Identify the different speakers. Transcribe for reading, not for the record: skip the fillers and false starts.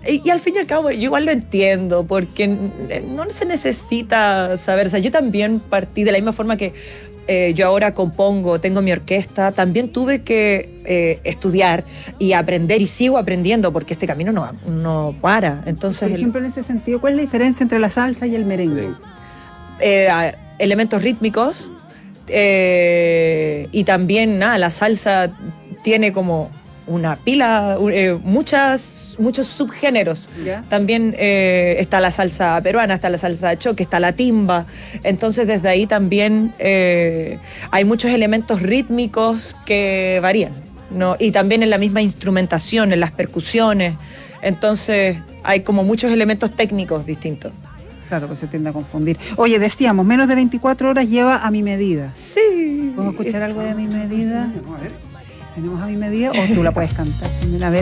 Speaker 1: Y al fin y al cabo, yo igual lo entiendo, porque no se necesita saber. O sea, yo también partí de la misma forma que yo ahora compongo, tengo mi orquesta, también tuve que estudiar y aprender, y sigo aprendiendo, porque este camino no para. Entonces,
Speaker 2: por ejemplo, en ese sentido, ¿cuál es la diferencia entre la salsa y el merengue?
Speaker 1: Elementos rítmicos, y también la salsa tiene como una pila, muchos subgéneros.
Speaker 2: ¿Ya?
Speaker 1: También está la salsa peruana, está la salsa de choque, está la timba. Entonces desde ahí también hay muchos elementos rítmicos que varían, ¿no? Y también en la misma instrumentación, en las percusiones. Entonces hay como muchos elementos técnicos distintos.
Speaker 2: Claro, que se tiende a confundir. Oye, decíamos, menos de 24 horas lleva A Mi Medida.
Speaker 1: Sí.
Speaker 2: ¿Podemos escuchar algo de A Mi Medida?
Speaker 3: A ver.
Speaker 2: ¿Tenemos A Mi Medida o tú la puedes cantar? A ver.